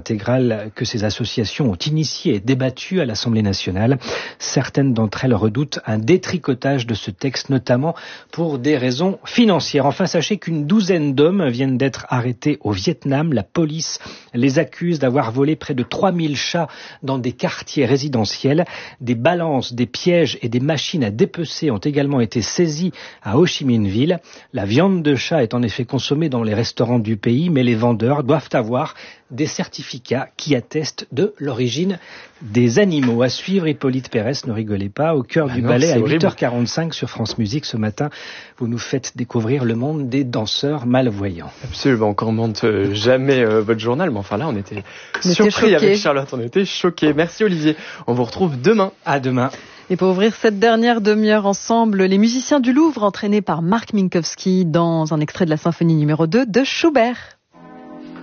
intégrale que ces associations ont initiée et débattue à l'Assemblée nationale. Certaines d'entre elles redoutent un détricotage de ce texte, notamment pour des raisons financières. Enfin, sachez qu'une douzaine d'hommes viennent d'être arrêtés au Vietnam. La police les accuse d'avoir volé près de 3000 chats dans des quartiers résidentiels. Des balances, des pièges et des machines à dépecer ont également été saisies à Ho Chi Minh Ville. La viande de chat est en effet consommée dans les restaurants du pays, mais les vendeurs doivent avoir des certificats qui attestent de l'origine des animaux. À suivre, Hippolyte Pérès, ne rigolez pas, au cœur du ballet à 8h45 sur France Musique ce matin. Vous nous faites découvrir le monde des danseurs malvoyants. Absolument, on commente jamais votre journal, mais enfin là on était surpris avec Charlotte, on était choqués. Merci Olivier, on vous retrouve demain. À demain. Et pour ouvrir cette dernière demi-heure ensemble, les musiciens du Louvre entraînés par Marc Minkowski dans un extrait de la symphonie numéro 2 de Schubert.